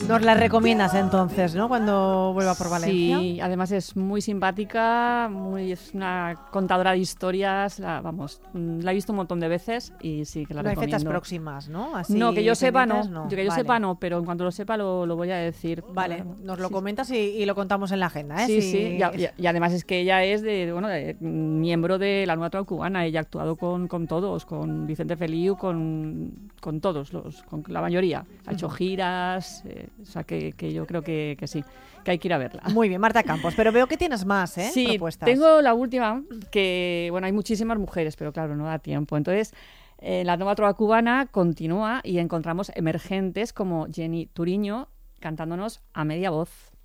Nos la recomiendas entonces, ¿no? Cuando vuelva por Valencia. Sí, además es muy simpática, es una contadora de historias, la he visto un montón de veces y sí que la No hay recomiendo. fechas próximas, ¿no? Así No, que yo sepa no. Vale. Yo sepa no, pero en cuanto lo sepa lo voy a decir. Vale, nos lo Sí. comentas y lo contamos en la agenda, ¿eh? Sí. Y además es que ella es de miembro de la Nueva Trova Cubana. Ella ha actuado con todos, con Vicente Feliu, con todos, con la mayoría. Ha hecho giras, o sea que yo creo que sí, que hay que ir a verla. Muy bien, Marta Campos, pero veo que tienes más, ¿eh? Sí, Propuestas. tengo la última, que hay muchísimas mujeres, pero claro, no da tiempo. Entonces, la Nueva Trova Cubana continúa y encontramos emergentes como Jenny Turiño cantándonos a media voz.